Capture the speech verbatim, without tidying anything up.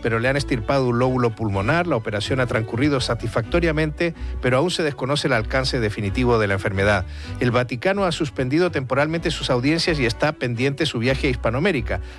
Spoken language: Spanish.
pero le han extirpado un lóbulo pulmonar. La operación ha transcurrido satisfactoriamente, pero aún se desconoce el alcance definitivo de la enfermedad. El Vaticano ha suspendido temporalmente sus audiencias y está pendiente su viaje a Hispanoamérica.